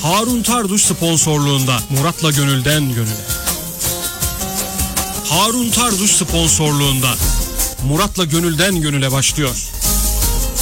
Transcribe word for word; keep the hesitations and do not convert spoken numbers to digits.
Harun Tarduş sponsorluğunda Murat'la Gönülden Gönüle. Harun Tarduş sponsorluğunda Murat'la Gönülden Gönüle başlıyor.